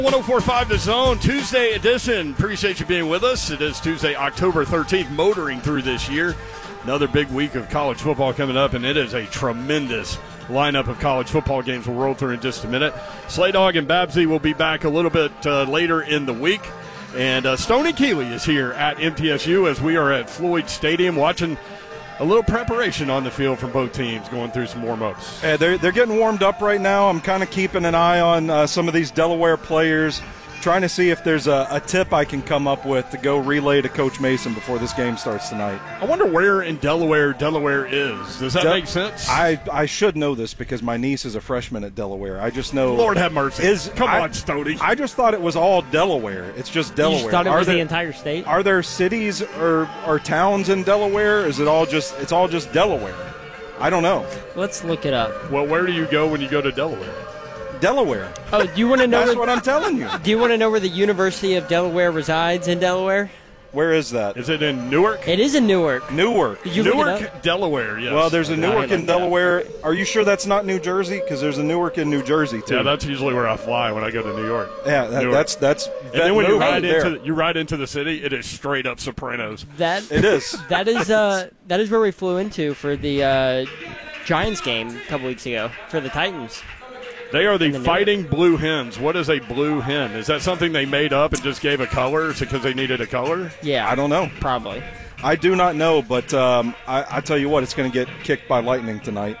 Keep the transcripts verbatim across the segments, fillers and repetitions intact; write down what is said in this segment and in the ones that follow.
one oh four point five The Zone, Tuesday edition. Appreciate you being with us. It is Tuesday, October thirteenth, motoring through this year. Another big week of college football coming up, and it is a tremendous lineup of college football games we'll roll through in just a minute. Slay Dog and Babsy will be back a little bit uh, later in the week. And uh, Stoney Keeley is here at M T S U as we are at Floyd Stadium watching a little preparation on the field from both teams, going through some warm-ups. Yeah, they're, they're getting warmed up right now. I'm kind of keeping an eye on uh, some of these Delaware players, trying to see if there's a, a tip I can come up with to go relay to Coach Mason before this game starts tonight. I wonder where in Delaware Delaware is. Does that De- make sense? I, I should know this because my niece is a freshman at Delaware. I just know. Lord have mercy. Is, Come I, on, Stoney. I just thought it was all Delaware. It's just Delaware. You just thought it are was there, the entire state? Are there cities or, or towns in Delaware? Is it all just, it's all just Delaware? I don't know. Let's look it up. Well, where do you go when you go to Delaware? Delaware. Oh, do you want to know? That's where, what I'm telling you. Do you want to know where the University of Delaware resides in Delaware? Where is that? Is it in Newark? It is in Newark. Newark. Did you look it up? Newark, Delaware, yes. Well, there's a Newark I in Delaware. Are you sure that's not New Jersey? Because there's a Newark in New Jersey, too. Yeah, that's usually where I fly when I go to New York. Yeah, that, Newark. that's that's. And then when you ride there. into you ride into the city, it is straight up Sopranos. That It is. That is uh that is where we flew into for the uh, Giants game a couple weeks ago for the Titans. They are the, the Fighting Blue Hens. What is a blue hen? Is that something they made up and just gave a color because they needed a color? Yeah, I don't know. Probably. I do not know, but um, I, I tell you what, it's going to get kicked by lightning tonight.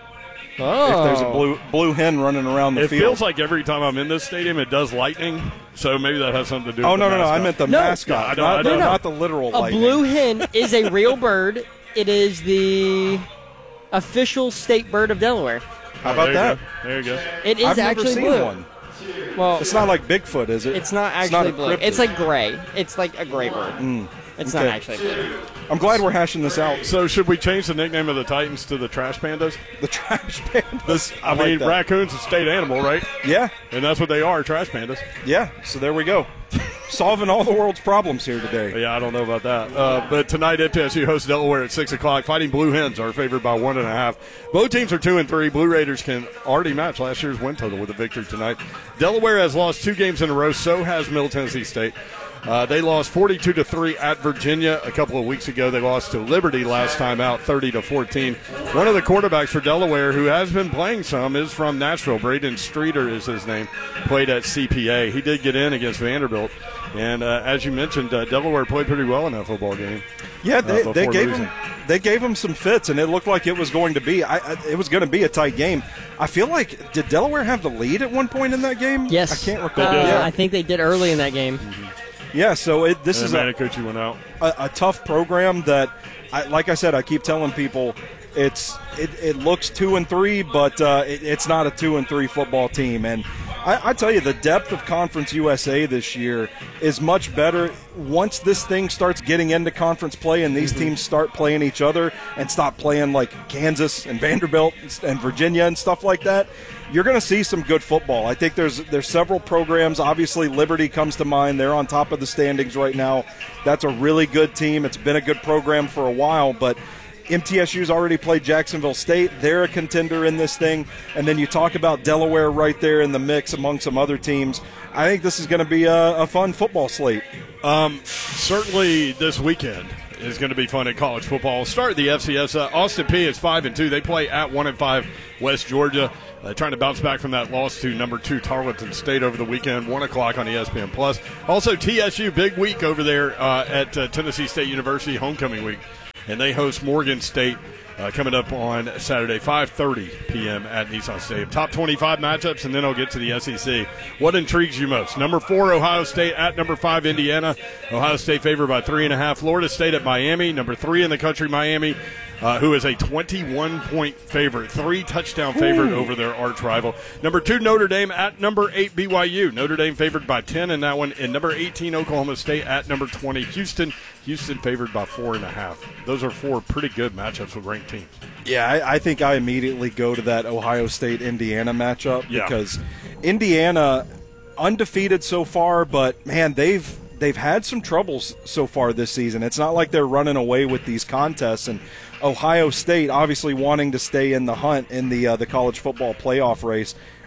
Oh, If there's a blue blue hen running around the It field. feels like every time I'm in this stadium, it does lightning. So maybe that has something to do Oh with no the no no! I mascot. meant the No. mascot, Yeah, I know, not, I know. the, not the literal a lightning. blue hen is a real bird. It is the official state bird of Delaware. How about there that? You go. There you go. It is I've actually never seen blue. one. Well, It's not like Bigfoot, is it? it's not It's actually not a blue. cryptid. It's like gray. It's like a gray bird. Mm, It's okay. not actually blue. I'm glad we're hashing this out. So should we change the nickname of the Titans to the Trash Pandas? The trash pandas. This, I, I like mean, that. raccoon's a state animal, right? Yeah, And that's what they are, trash pandas. yeah. So there we go. Solving all the world's problems here today. Yeah, I don't know about that. Uh, but tonight, M T S U hosts Delaware at six o'clock. Fighting Blue Hens are favored by one and a half. Both teams are two and three. Blue Raiders can already match last year's win total with a victory tonight. Delaware has lost two games in a row. So has Middle Tennessee State. Uh, they lost forty-two to three at Virginia a couple of weeks ago. They lost to Liberty last time out, thirty to fourteen. One of the quarterbacks for Delaware, who has been playing some, is from Nashville. Braden Streeter is his name. Played at C P A. He did get in against Vanderbilt. And uh, as you mentioned, uh, Delaware played pretty well in that football game. Yeah, they, uh, they before gave losing. him they gave him some fits, and it looked like it was going to be. I, I, it was going to be a tight game. I feel like did Delaware have the lead at one point in that game? Yes. I can't recall. Uh, yeah, I think they did early in that game. yeah. So it, this And is a, Manicucci went out. a, a tough program that, I, like I said, I keep telling people. It's it, it looks two and three, but uh, it, it's not a two and three football team. And I, I tell you, the depth of Conference U S A this year is much better. Once this thing starts getting into conference play and these teams start playing each other and stop playing like Kansas and Vanderbilt and Virginia and stuff like that, you're going to see some good football. I think there's there's several programs. Obviously, Liberty comes to mind. They're on top of the standings right now. That's a really good team. It's been a good program for a while, but M T S U's already played Jacksonville State. They're a contender in this thing. And then you talk about Delaware right there in the mix among some other teams. I think this is going to be a, a fun football slate. Um, certainly this weekend is going to be fun in college football. We'll start the F C S. Uh, Austin P is five and two. They play at one and five West Georgia, uh, trying to bounce back from that loss to number two Tarleton State over the weekend. One o'clock on E S P N Plus. Also T S U, big week over there uh, at uh, Tennessee State University, homecoming week, and they host Morgan State uh, coming up on Saturday, five thirty p.m. at Nissan Stadium. Top twenty-five matchups, and then I'll get to the S E C. What intrigues you most? Number four, Ohio State at number five, Indiana. Ohio State favored by three and a half. Florida State at Miami. Number three in the country, Miami, uh, who is a twenty-one point favorite, three touchdown favorite over their arch rival. Number two, Notre Dame at number eight, B Y U. Notre Dame favored by ten in that one. And number eighteen, Oklahoma State at number twenty, Houston. Houston favored by four and a half. Those are four pretty good matchups with ranked teams. Yeah, I, I think I immediately go to that Ohio State-Indiana matchup Yeah. because Indiana, undefeated so far, but, man, they've they've had some troubles so far this season. It's not like they're running away with these contests. And Ohio State obviously wanting to stay in the hunt in the uh, the college football playoff race.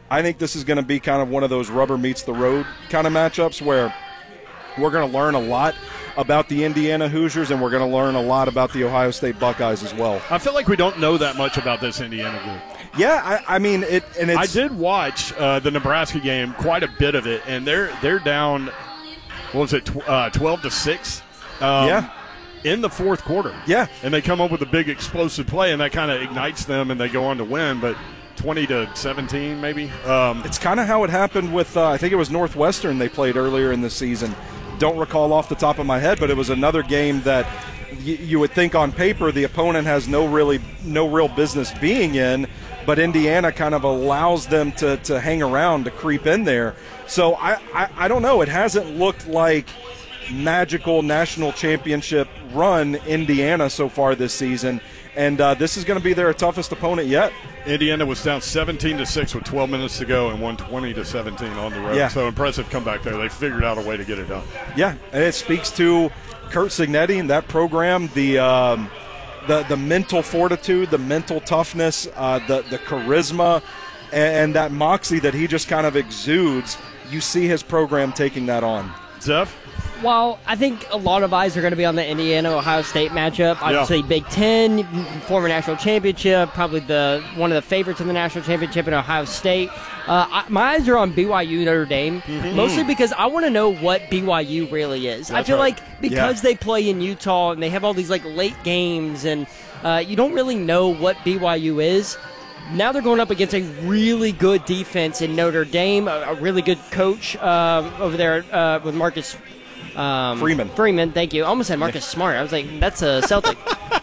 I think this is going to be kind of one of those rubber meets the road kind of matchups where we're going to learn a lot about the Indiana Hoosiers, and we're going to learn a lot about the Ohio State Buckeyes as well. I feel like we don't know that much about this Indiana group. Yeah, I, I mean it, and it's, I did watch uh, the Nebraska game, quite a bit of it, and they're they're down. What was it, tw- uh, twelve to six? Um, yeah. In the fourth quarter. Yeah. And they come up with a big explosive play, and that kind of ignites them, and they go on to win. But twenty to seventeen, maybe. Um, it's kind of how it happened with uh, I think it was Northwestern they played earlier in the season. Don't recall off the top of my head, but it was another game that y- you would think on paper the opponent has no really no real business being in, but Indiana kind of allows them to, to hang around, to creep in there. So I, I, I don't know. It hasn't looked like magical national championship run Indiana so far this season, and uh, this is going to be their toughest opponent yet. Indiana was down seventeen to six with twelve minutes to go and won twenty to seventeen on the road. Yeah. So impressive comeback there. They figured out a way to get it done. Yeah, and it speaks to Kurt Signetti and that program, the um, the the mental fortitude, the mental toughness, uh, the the charisma, and, and that moxie that he just kind of exudes. You see his program taking that on. Zeph? Well, I think a lot of eyes are going to be on the Indiana-Ohio State matchup. Obviously, yeah. Big Ten, former national championship, probably the one of the favorites in the national championship in Ohio State. Uh, I, my eyes are on B Y U Notre Dame, mm-hmm. mostly because I want to know what B Y U really is. That's I feel right. like because yeah. they play in Utah and they have all these like late games, and uh, you don't really know what B Y U is. Now they're going up against a really good defense in Notre Dame, a, a really good coach uh, over there uh, with Marcus Um, Freeman. Freeman, thank you. I almost said Marcus Smart. I was like, that's a Celtic.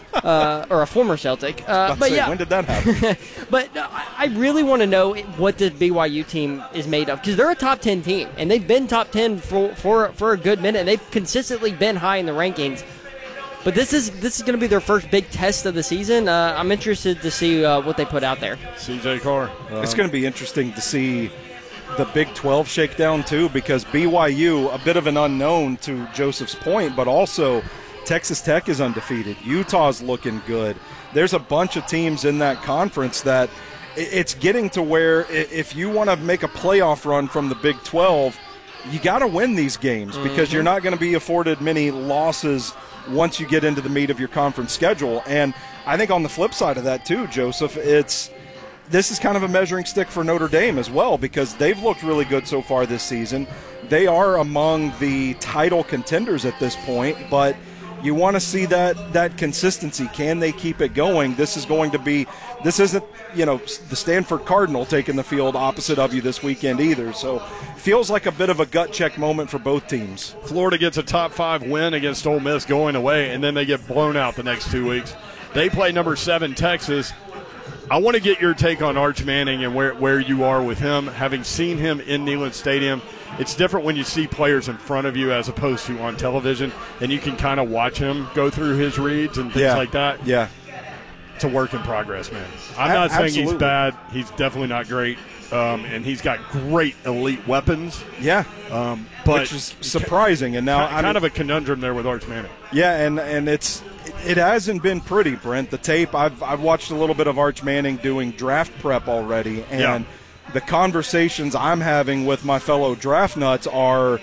uh, or a former Celtic. Uh, but say, yeah. When did that happen? But uh, I really want to know what the B Y U team is made of. Because they're a top ten team. And they've been top ten for, for, for a good minute. And they've consistently been high in the rankings. But this is this is going to be their first big test of the season. Uh, I'm interested to see uh, what they put out there. C J Carr. Um, it's going to be interesting to see the Big twelve shakedown too, because B Y U, a bit of an unknown to Joseph's point, but also Texas Tech is undefeated. Utah's looking good. There's a bunch of teams in that conference that it's getting to where if you want to make a playoff run from the Big twelve, you got to win these games because mm-hmm. you're not going to be afforded many losses once you get into the meat of your conference schedule. And I think on the flip side of that too, Joseph, it's this is kind of a measuring stick for Notre Dame as well, because they've looked really good so far this season. They are among the title contenders at this point, but you want to see that that consistency. Can they keep it going? This is going to be – this isn't, you know, the Stanford Cardinal taking the field opposite of you this weekend either. So feels like a bit of a gut check moment for both teams. Florida gets a top five win against Ole Miss going away, and then they get blown out the next two weeks. They play number seven Texas. I want to get your take on Arch Manning and where, where you are with him. Having seen him in Neyland Stadium, it's different when you see players in front of you as opposed to on television, and you can kind of watch him go through his reads and things yeah. like that. Yeah. It's a work in progress, man. I'm A- not saying absolutely. he's bad. He's definitely not great, um, and he's got great elite weapons. Yeah. Um, but Which is surprising. And now kind I mean, of a conundrum there with Arch Manning. Yeah, and, and it's it hasn't been pretty, Brent. The tape, I've I've watched a little bit of Arch Manning doing draft prep already, and Yeah. the conversations I'm having with my fellow draft nuts are,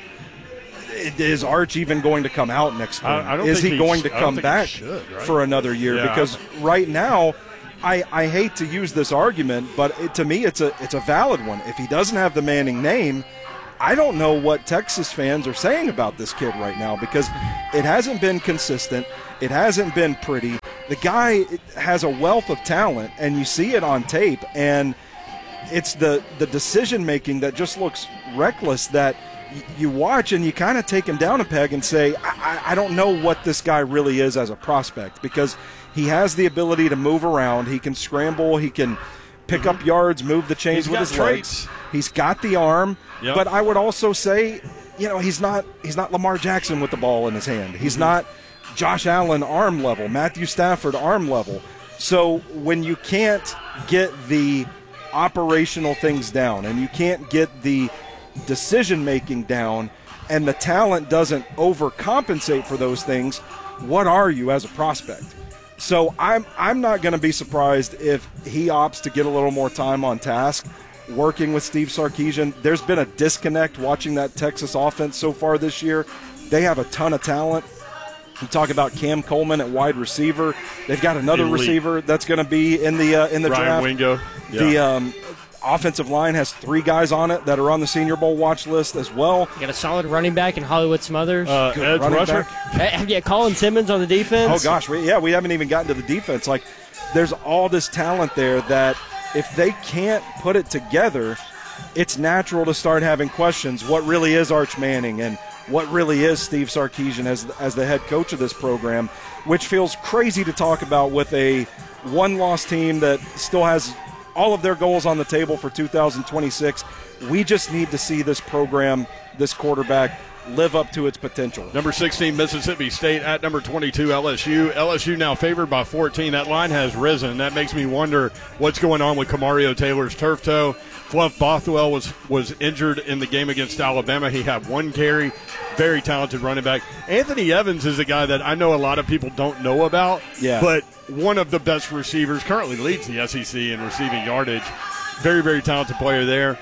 is Arch even going to come out next spring? I, I don't is think he going to I don't come think back he should, right? for another year? Yeah. Because right now, I, I hate to use this argument, but it, to me it's a it's a valid one. If he doesn't have the Manning name, I don't know what Texas fans are saying about this kid right now, because it hasn't been consistent. It hasn't been pretty. The guy has a wealth of talent, and you see it on tape, and it's the, the decision-making that just looks reckless that y- you watch and you kind of take him down a peg and say, I-, I-, I don't know what this guy really is as a prospect, because he has the ability to move around. He can scramble. He can pick up yards, move the chains He's with got his traits. legs. He's got the arm. Yep. But I would also say, you know, he's not he's not Lamar Jackson with the ball in his hand. He's Mm-hmm. not Josh Allen arm level, Matthew Stafford arm level. So when you can't get the operational things down and you can't get the decision making down and the talent doesn't overcompensate for those things, what are you as a prospect? So I'm I'm not going to be surprised if he opts to get a little more time on task working with Steve Sarkisian. There's been a disconnect watching that Texas offense so far this year. They have a ton of talent. You talk about Cam Coleman at wide receiver. They've got another Elite. receiver that's going to be in the uh, in the Ryan draft. Wingo. Yeah. The um, offensive line has three guys on it that are on the Senior Bowl watch list as well. You got a solid running back in Hollywood Smothers. Uh, edge running rusher. Hey, yeah, Colin Simmons on the defense. Oh, gosh. We, yeah, we haven't even gotten to the defense. Like, there's all this talent there that if they can't put it together, it's natural to start having questions. What really is Arch Manning and what really is Steve Sarkisian as, as the head coach of this program, which feels crazy to talk about with a one-loss team that still has all of their goals on the table for two thousand twenty-six. We just need to see this program, this quarterback, live up to its potential. Number sixteen, Mississippi State at number twenty-two, L S U. L S U now favored by fourteen. That line has risen. That makes me wonder what's going on with Kamario Taylor's turf toe. Fluff Bothwell was, was injured in the game against Alabama. He had one carry. Very talented running back. Anthony Evans is a guy that I know a lot of people don't know about, yeah. but one of the best receivers, currently leads the S E C in receiving yardage. Very, very talented player there.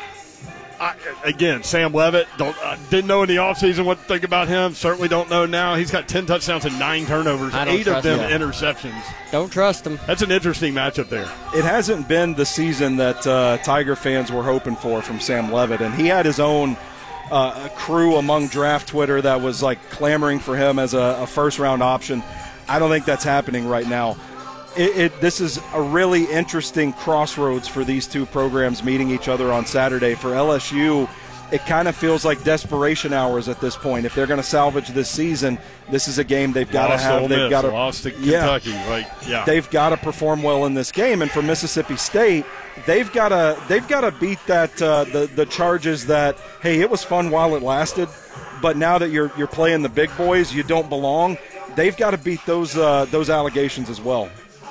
I, again, Sam Levitt, don't, uh, didn't know in the offseason what to think about him. Certainly don't know now. He's got ten touchdowns and nine turnovers, eight of them him. interceptions. Don't trust him. That's an interesting matchup there. It hasn't been the season that uh, Tiger fans were hoping for from Sam Levitt, and he had his own uh, crew among draft Twitter that was like clamoring for him as a, a first-round option. I don't think that's happening right now. It, it, this is a really interesting crossroads for these two programs meeting each other on Saturday. For L S U, it kind of feels like desperation hours at this point. If they're going to salvage this season, this is a game they've got to have. They've got to lost to Kentucky. Yeah, like, yeah. They've got to perform well in this game. And for Mississippi State, they've got to they've got to beat that uh, the the charges that hey, it was fun while it lasted, but now that you're you're playing the big boys, you don't belong. They've got to beat those uh, those allegations as well.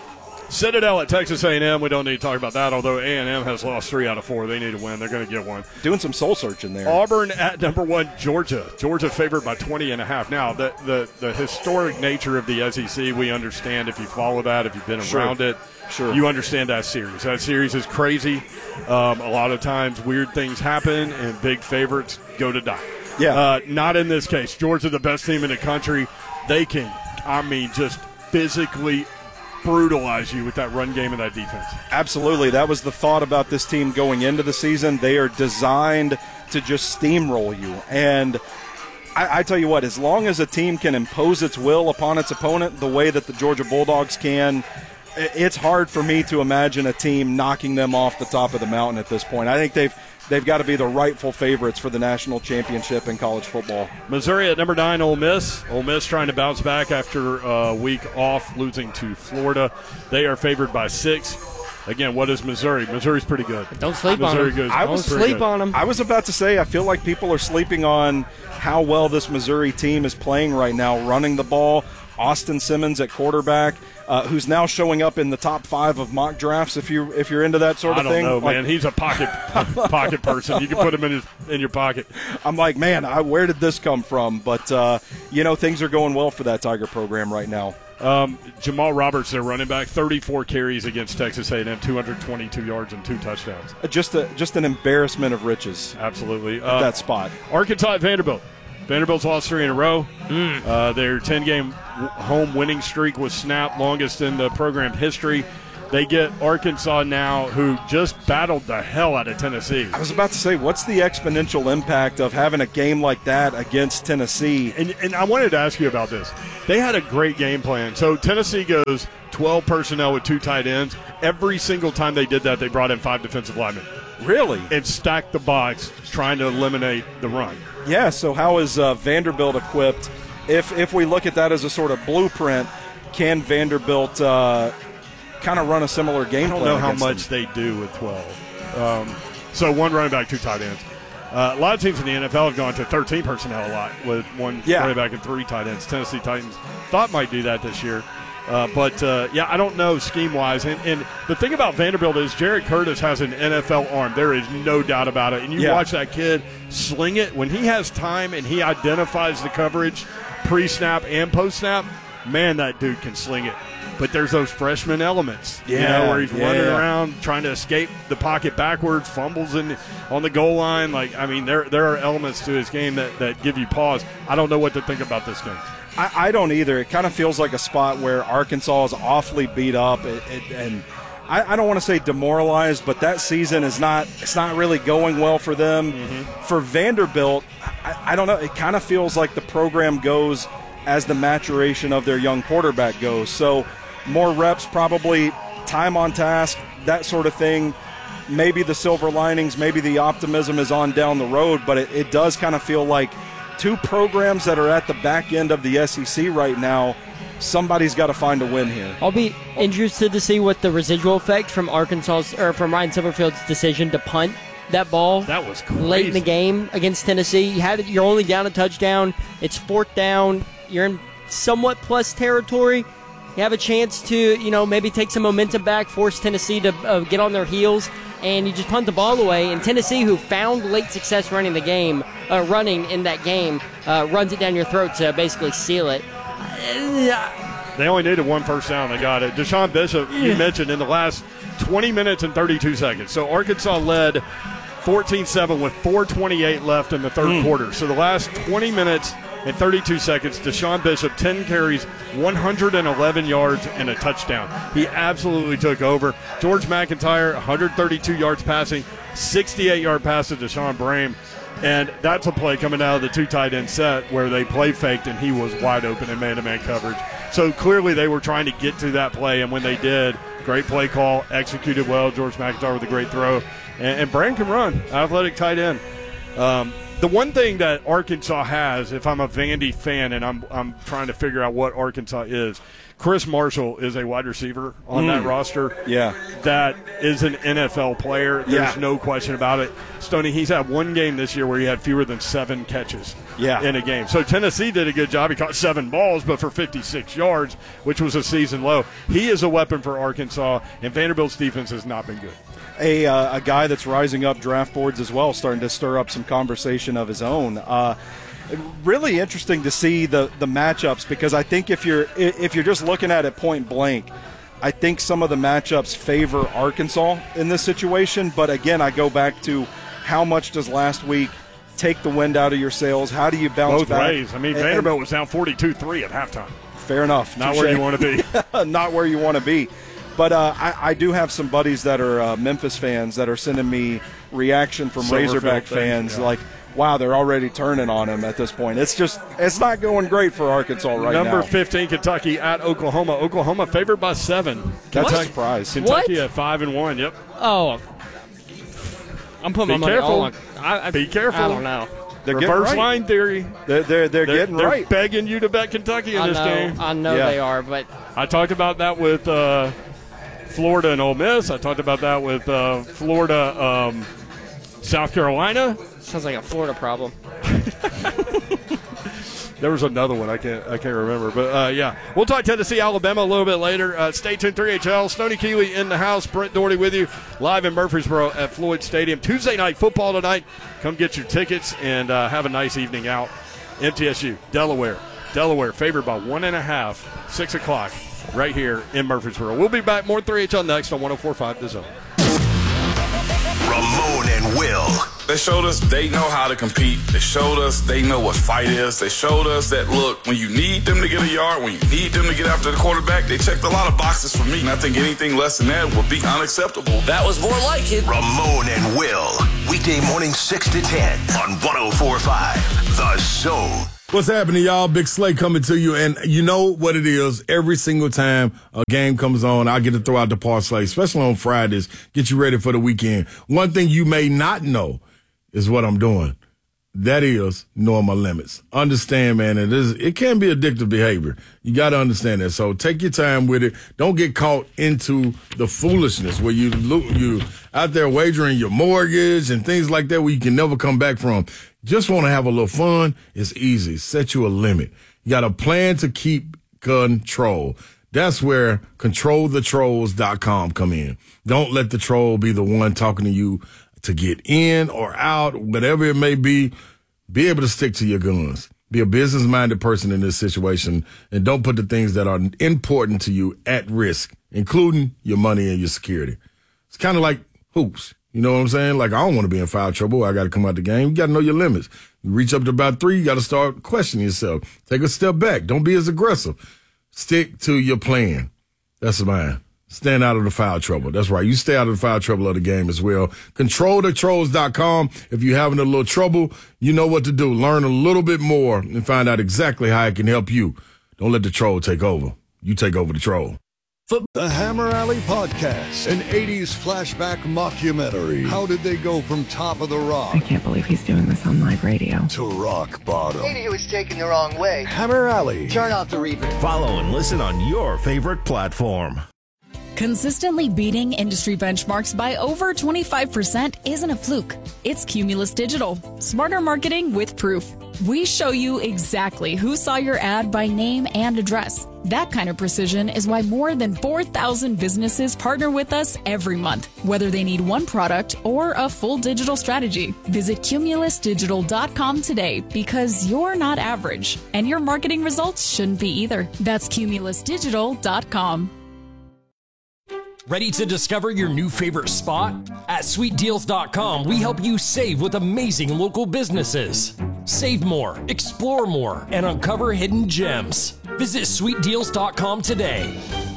Citadel at Texas A and M. We don't need to talk about that, although A and M has lost three out of four. They need to win. They're going to get one. Doing some soul searching there. Auburn at number one, Georgia. Georgia favored by twenty and a half. Now, the, the, the historic nature of the S E C, we understand if you follow that, if you've been sure. around it. Sure. You understand that series. That series is crazy. Um, a lot of times weird things happen, and big favorites go to die. Yeah. Uh, not in this case. Georgia, the best team in the country. They can, I mean, just physically brutalize you with that run game and that defense. Absolutely. That was the thought about this team going into the season. They are designed to just steamroll you. And I, I tell you what, as long as a team can impose its will upon its opponent the way that the Georgia Bulldogs can, it's hard for me to imagine a team knocking them off the top of the mountain at this point. I think they've They've got to be the rightful favorites for the national championship in college football. Missouri at number nine, Ole Miss. Ole Miss trying to bounce back after a week off, losing to Florida. They are favored by six. Again, what is Missouri? Missouri's pretty good. Don't sleep Missouri on them. Good. I Don't was sleep on them. I was about to say, I feel like people are sleeping on how well this Missouri team is playing right now, running the ball. Austin Simmons at quarterback, uh, who's now showing up in the top five of mock drafts. If you if you're into that sort of I don't thing, know, like, man. He's a pocket pocket person. You can put him in his in your pocket. I'm like, man, I, where did this come from? But uh, you know, things are going well for that Tiger program right now. Um, Jamal Roberts, their running back, thirty-four carries against Texas A and M, two hundred twenty-two yards and two touchdowns. Just a just an embarrassment of riches. Absolutely, at uh, that spot. Arkansas at Vanderbilt. Vanderbilt's lost three in a row. Mm. Uh, their ten-game home winning streak was snapped, longest in the program history. They get Arkansas now, who just battled the hell out of Tennessee. I was about to say, what's the exponential impact of having a game like that against Tennessee? And, and I wanted to ask you about this. They had a great game plan. So Tennessee goes twelve personnel with two tight ends. Every single time they did that, they brought in five defensive linemen. Really? And stacked the box, trying to eliminate the run. Yeah, so how is uh, Vanderbilt equipped? If if we look at that as a sort of blueprint, can Vanderbilt uh, kind of run a similar game plan? I don't know how against much them? they do with twelve. Um, so one running back, two tight ends. Uh, a lot of teams in the N F L have gone to thirteen personnel a lot with one yeah. running back and three tight ends. Tennessee Titans thought might do that this year. Uh, but, uh, yeah, I don't know scheme-wise. And, and the thing about Vanderbilt is Jared Curtis has an N F L arm. There is no doubt about it. And you yeah. watch that kid sling it. When he has time and he identifies the coverage pre-snap and post-snap, man, that dude can sling it. but there's those freshman elements, yeah, you know, where he's yeah, running yeah. around trying to escape the pocket backwards, fumbles in on the goal line. Like, I mean, there there are elements to his game that, that give you pause. I don't know what to think about this game. I, I don't either. It kind of feels like a spot where Arkansas is awfully beat up, it, it, and I, I don't want to say demoralized, but that season is not it's not really going well for them. Mm-hmm. For Vanderbilt, I, I don't know. It kind of feels like the program goes as the maturation of their young quarterback goes. So more reps, probably time on task, that sort of thing. Maybe the silver linings, maybe the optimism is on down the road, but it, it does kind of feel like two programs that are at the back end of the S E C right now, somebody's got to find a win here. I'll be interested to see what the residual effect from Arkansas's or from Ryan Silverfield's decision to punt that ball that was crazy. late in the game against Tennessee. You had you're only down a touchdown. It's fourth down. You're in somewhat plus territory. You have a chance to, you know, maybe take some momentum back, force Tennessee to uh, get on their heels, and you just punt the ball away. And Tennessee, who found late success running the game, uh, running in that game, uh, runs it down your throat to basically seal it. Uh, They only needed one first down. They got it. Deshaun Bishop, you mentioned, in the last twenty minutes and thirty-two seconds. So Arkansas led fourteen seven with four twenty-eight left in the third mm. quarter. So the last twenty minutes and thirty-two seconds, Deshaun Bishop, ten carries, one hundred eleven yards, and a touchdown. He absolutely took over. George McIntyre, one hundred thirty-two yards passing, sixty-eight-yard pass to Deshaun Brame. And that's a play coming out of the two tight end set where they play faked and he was wide open in man-to-man coverage. So clearly they were trying to get to that play, and when they did, great play call, executed well. George McIntyre with a great throw. And, and Brame can run, athletic tight end. Um, the one thing that Arkansas has, if I'm a Vandy fan and I'm I'm trying to figure out what Arkansas is, Chris Marshall is a wide receiver on mm. that roster. Yeah. That is an N F L player. There's yeah. no question about it. Stoney, he's had one game this year where he had fewer than seven catches yeah. in a game. So Tennessee did a good job. He caught seven balls, but for fifty-six yards, which was a season low. He is a weapon for Arkansas, and Vanderbilt's defense has not been good. A, uh, a guy that's rising up draft boards as well, starting to stir up some conversation of his own. Uh, really interesting to see the, the matchups, because I think if you're if you're just looking at it point blank, I think some of the matchups favor Arkansas in this situation. But again, I go back to how much does last week take the wind out of your sails? How do you bounce Both back? ways. I mean, and, Vanderbilt was down forty-two three at halftime. Fair enough. Not where you want to be. Not where you want to be. But uh, I, I do have some buddies that are uh, Memphis fans that are sending me reaction from Silverfield Razorback thing, fans yeah. like, wow, they're already turning on him at this point. It's just, it's not going great for Arkansas right Number now. Number fifteen, Kentucky at Oklahoma. Oklahoma favored by seven. That's Kentucky, a surprise. Kentucky what? at five and one. Yep. Oh, I'm putting Be my money careful. on. I, I, Be careful. I don't know. They're Reverse right. line theory. They're they're, they're, They're, getting they're right. begging you to bet Kentucky in I this know, game. I know Yeah. they are, but I talked about that with uh, Florida and Ole Miss. I talked about that with uh, Florida, um, South Carolina. sounds like a Florida problem. There was another one I can't I can't remember, but uh, yeah, we'll talk Tennessee, Alabama a little bit later. Uh, stay tuned. three H L, Stoney Keeley in the house. Brent Doherty with you live in Murfreesboro at Floyd Stadium. Tuesday night football tonight. Come get your tickets and uh, have a nice evening out. M T S U, Delaware, Delaware favored by one and a half. Six o'clock right here in Murfreesboro. We'll be back more three H L next on one oh four point five The Zone. Ramon and Will. They showed us they know how to compete. They showed us they know what fight is. They showed us that, look, when you need them to get a yard, when you need them to get after the quarterback, they checked a lot of boxes for me. And I think anything less than that would be unacceptable. That was more like it. Ramon and Will. Weekday morning six to ten on one oh four point five The Zone. What's happening, y'all? Big Slay coming to you, and you know what it is. Every single time a game comes on, I get to throw out the parlay, especially on Fridays, get you ready for the weekend. One thing you may not know is what I'm doing. That is knowing my limits. Understand, man, it is it can be addictive behavior. You got to understand that. So take your time with it. Don't get caught into the foolishness where you you out there wagering your mortgage and things like that where you can never come back from. Just want to have a little fun. It's easy. Set you a limit. You got a plan to keep control. That's where control the trolls dot com come in. Don't let the troll be the one talking to you to get in or out, whatever it may be. Be able to stick to your guns. Be a business-minded person in this situation, and don't put the things that are important to you at risk, including your money and your security. It's kind of like hoops. You know what I'm saying? Like, I don't want to be in foul trouble. I got to come out the game. You got to know your limits. You reach up to about three, you got to start questioning yourself. Take a step back. Don't be as aggressive. Stick to your plan. That's mine. Stand out of the foul trouble. That's right. You stay out of the foul trouble of the game as well. control the trolls dot com. If you're having a little trouble, you know what to do. Learn a little bit more and find out exactly how it can help you. Don't let the troll take over. You take over the troll. The Hammer Alley Podcast, an eighties flashback mockumentary. How did they go from top of the rock? I can't believe he's doing this on live radio. To rock bottom. Maybe he was taken the wrong way. Hammer Alley. Turn off the reverb. Follow and listen on your favorite platform. Consistently beating industry benchmarks by over twenty-five percent isn't a fluke. It's Cumulus Digital. Smarter marketing with proof. We show you exactly who saw your ad by name and address. That kind of precision is why more than four thousand businesses partner with us every month, whether they need one product or a full digital strategy. Visit cumulus digital dot com today, because you're not average, and your marketing results shouldn't be either. That's cumulus digital dot com. Ready to discover your new favorite spot? At sweet deals dot com, we help you save with amazing local businesses. Save more, explore more, and uncover hidden gems. Visit sweet deals dot com today.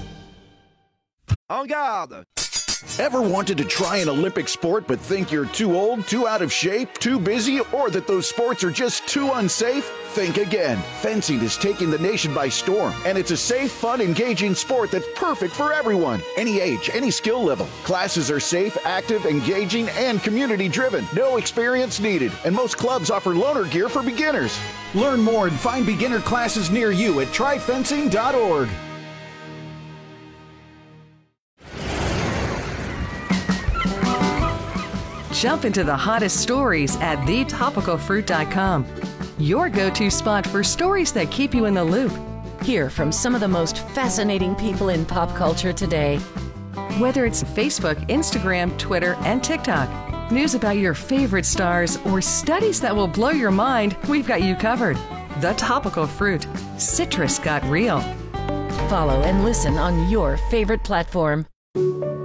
En garde! Ever wanted to try an Olympic sport but think you're too old, too out of shape, too busy, or that those sports are just too unsafe? Think again. Fencing is taking the nation by storm, and it's a safe, fun, engaging sport that's perfect for everyone. Any age, any skill level. Classes are safe, active, engaging, and community-driven. No experience needed, and most clubs offer loaner gear for beginners. Learn more and find beginner classes near you at try fencing dot org. Jump into the hottest stories at the topical fruit dot com. Your go-to spot for stories that keep you in the loop. Hear from some of the most fascinating people in pop culture today. Whether it's Facebook, Instagram, Twitter, and TikTok, news about your favorite stars, or studies that will blow your mind, we've got you covered. The Topical Fruit. Citrus got real. Follow and listen on your favorite platform.